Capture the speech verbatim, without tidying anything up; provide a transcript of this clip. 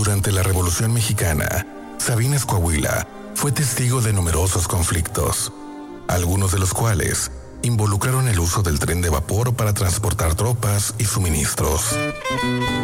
Durante la Revolución Mexicana, Sabinas, Coahuila, fue testigo de numerosos conflictos, algunos de los cuales involucraron el uso del tren de vapor para transportar tropas y suministros.